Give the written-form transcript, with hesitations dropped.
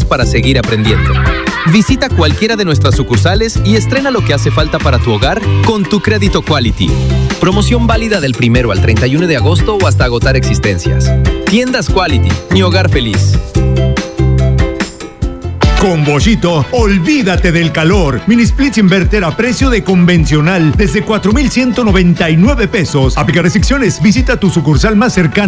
para seguir aprendiendo. Visita cualquiera de nuestras sucursales y estrena lo que hace falta para tu hogar con tu crédito Quality. Promoción válida del 1 al 31 de agosto o hasta agotar existencias. Tiendas Quality, mi hogar feliz. Con Bollito, olvídate del calor. Mini splits inverter a precio de convencional desde 4,199 pesos. Aplica restricciones. Visita tu sucursal más cercana.